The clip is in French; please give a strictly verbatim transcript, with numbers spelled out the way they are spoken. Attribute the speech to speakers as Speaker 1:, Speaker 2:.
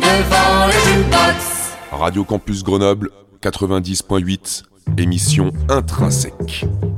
Speaker 1: devant le jukebox.
Speaker 2: Radio Campus Grenoble, quatre-vingt-dix point huit, émission Intrinsèque.